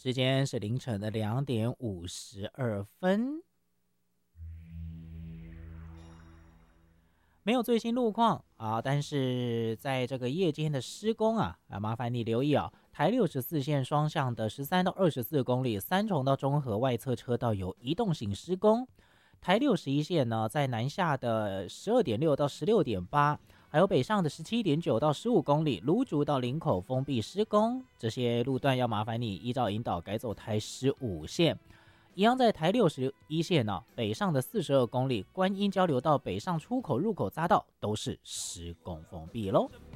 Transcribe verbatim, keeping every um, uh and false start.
时间是凌晨的两点五十二分。没有最新路况啊，但是在这个夜间的施工啊，啊，麻烦你留意啊，台六十四线双向的十三到二十四公里，三重到中和外侧车道有移动型施工。台六十一线呢，在南下的十二点六到十六点八，还有北上的十七点九到十五公里，芦竹到林口封闭施工，这些路段要麻烦你依照引导改走台十五线。一样在台六十一线呢、啊，北上的四十二公里，观音交流道北上出口入口匝道都是施工封闭喽。